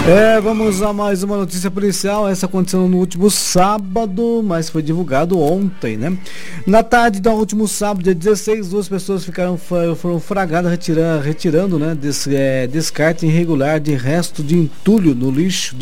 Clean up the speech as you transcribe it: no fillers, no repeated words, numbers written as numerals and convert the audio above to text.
Vamos a mais uma notícia policial. Essa aconteceu no último sábado, mas foi divulgado ontem, né? Na tarde do último sábado, dia 16, duas pessoas foram flagradas retirando, né, descarte irregular de resto de entulho no lixo